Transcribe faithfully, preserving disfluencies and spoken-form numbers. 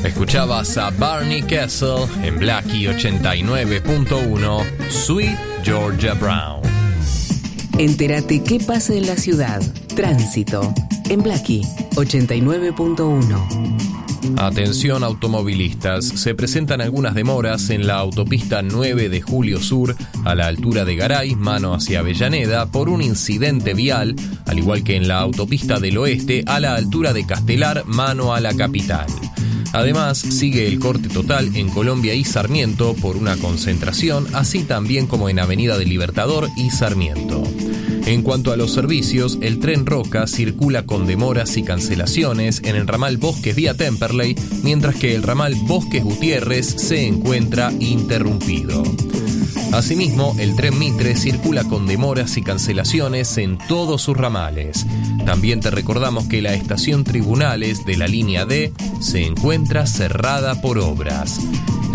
Escuchabas a Barney Kessel en Blackie ochenta y nueve punto uno, Sweet Georgia Brown. Entérate qué pasa en la ciudad. Tránsito en Blackie ochenta y nueve punto uno. Atención automovilistas, se presentan algunas demoras en la autopista nueve de Julio Sur a la altura de Garay, mano hacia Avellaneda, por un incidente vial, al igual que en la autopista del Oeste a la altura de Castelar, mano a la capital. Además, sigue el corte total en Colombia y Sarmiento por una concentración, así también como en Avenida del Libertador y Sarmiento. En cuanto a los servicios, el tren Roca circula con demoras y cancelaciones en el ramal Bosques vía Temperley, mientras que el ramal Bosques Gutiérrez se encuentra interrumpido. Asimismo, el tren Mitre circula con demoras y cancelaciones en todos sus ramales. También te recordamos que la estación Tribunales de la línea D se encuentra cerrada por obras.